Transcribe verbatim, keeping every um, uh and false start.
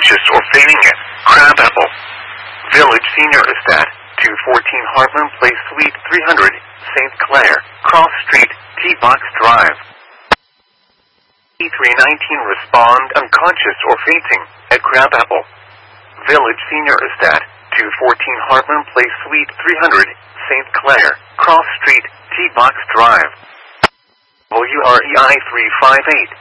unconscious or fainting at Crabapple. Village Senior Estate, two fourteen Hartman Place Suite three hundred, Saint Clair, Cross Street, T-Box Drive. E three nineteen respond unconscious or fainting at Crabapple. Village Senior Estate, two fourteen Hartman Place Suite three hundred, Saint Clair, Cross Street, T-Box Drive. W R E I three five eight.